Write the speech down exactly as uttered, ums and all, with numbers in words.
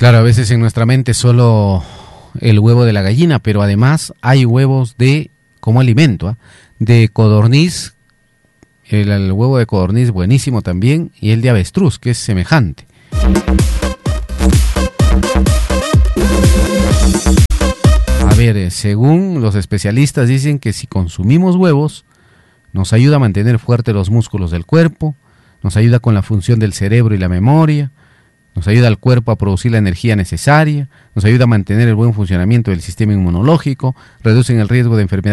Claro, a veces en nuestra mente solo el huevo de la gallina, pero además hay huevos de como alimento, ¿eh? de codorniz, el, el huevo de codorniz buenísimo también, y el de avestruz, que es semejante. A ver, según los especialistas dicen que si consumimos huevos, nos ayuda a mantener fuertes los músculos del cuerpo, nos ayuda con la función del cerebro y la memoria, nos ayuda al cuerpo a producir la energía necesaria, nos ayuda a mantener el buen funcionamiento del sistema inmunológico, reducen el riesgo de enfermedades